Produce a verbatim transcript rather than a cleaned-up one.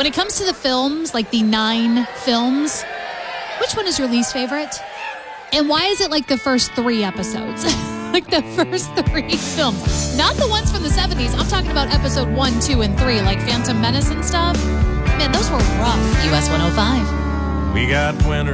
When it comes to the films, like the nine films, which one is your least favorite? And why is it like the first three episodes? Like the first three films. Not the ones from the seventies. I'm talking about episode one, two, and three, like Phantom Menace and stuff. Man, those were rough. U S one oh five. We got winter.